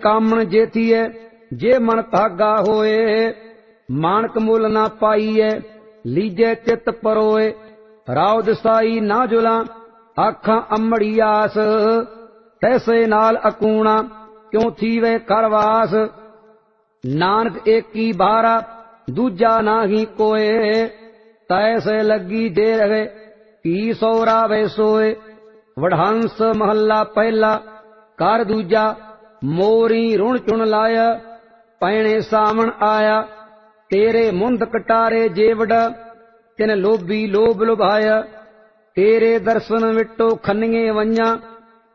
ਕਾਮਣ ਜੇਥੀਐ ਜੇ ਮਨ ਭਾਗਾ ਹੋਏ। ਮਾਨਕ ਮੁੱਲ ਨਾ ਪਾਈਐ ਲੀਜੈ ਚਿੱਤ ਪਰੋਏ। ਰਾਉ ਦਸਾਈ ਨਾ ਜੁਲਾਂ ਆਖਾਂ ਅੰਮੜੀ ਆਸ। ਤੈਸੇ ਨਾਲ ਅਕੂਣਾ ਕਿਉਂ ਥੀਵੇ ਕਰਵਾਸ। ਨਾਨਕ ਏਕੀ ਬਾਰਾ ਦੂਜਾ ਨਾਹੀ ਕੋਏ। ਤੈਸੇ ਲੱਗੀ ਜੇ ਰਹੇ ਕੀ ਸੋਰਾ ਵੇ ਸੋਏ। ਵਡਹੰਸ ਮਹੱਲਾ ਪਹਿਲਾ ਕਰ ਦੂਜਾ ਮੋਰੀ ਰੁਣ ਚੁਣ ਲਾਇਆ। ਪੈਣੇ ਸਾਵਣ ਆਇਆ ਤੇਰੇ ਮੁੰਦ ਕਟਾਰੇ ਜੇਵੜ ਤਿਨ ਲੋਭੀ ਲੋਭ ਲੁਭਾਇਆ। ਤੇਰੇ ਦਰਸ਼ਨ ਵਿਟੋ ਖੰਨੀਏ ਵਈਆਂ